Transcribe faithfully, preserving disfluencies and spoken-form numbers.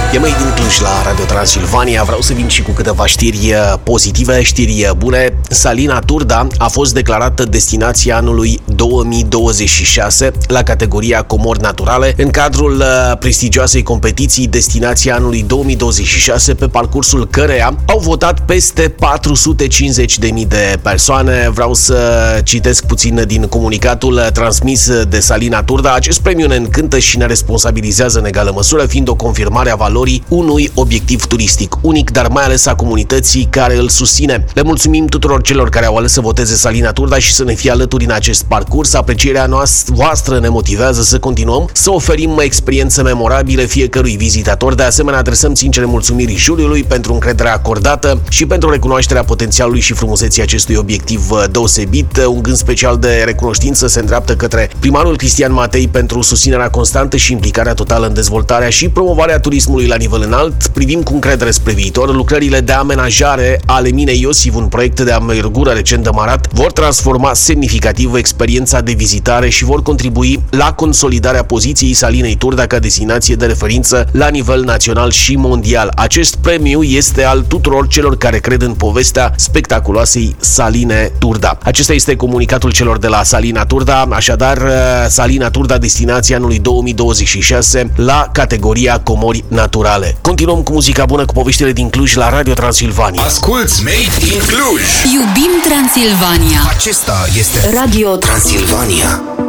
E mai din Cluj la Radio Transilvania. Vreau să vin și cu câteva știri pozitive, știri bune. Salina Turda a fost declarată destinația anului două mii douăzeci și șase la categoria Comori Naturale în cadrul prestigioasei competiții Destinația anului două mii douăzeci și șase, pe parcursul căreia au votat peste patru sute cincizeci de mii de persoane. Vreau să citesc puțin din comunicatul transmis de Salina Turda. Acest premiu ne încântă și ne responsabilizează în egală măsură, fiind o confirmare a valorii unui obiectiv turistic unic, dar mai ales a comunității care îl susține. Le mulțumim tuturor celor care au ales să voteze Salina Turda și să ne fie alături în acest parcurs. Aprecierea noastră voastră ne motivează să continuăm să oferim experiențe memorabile fiecărui vizitator. De asemenea, adresăm sincere mulțumiri juriului pentru încrederea acordată și pentru recunoașterea potențialului și frumuseții acestui obiectiv deosebit. Un gând special de recunoștință se îndreaptă către primarul Cristian Matei pentru susținerea constantă și implicarea totală în dezvoltarea și promovarea turismului la nivel înalt. Privim cu încredere spre viitor. Lucrările de amenajare ale Minei Iosif, un proiect de amergură recent demarat, vor transforma semnificativ experiența de vizitare și vor contribui la consolidarea poziției Salinei Turda ca destinație de referință la nivel național și mondial. Acest premiu este al tuturor celor care cred în povestea spectaculoasei Saline Turda. Acesta este comunicatul celor de la Salina Turda. Așadar, Salina Turda, destinația anului două mii douăzeci și șase la categoria Comori Naturale. Continuăm cu muzica bună, cu poveștile din Cluj la Radio Transilvania. Asculți Made in Cluj! Iubim Transilvania! Acesta este Radio Transilvania.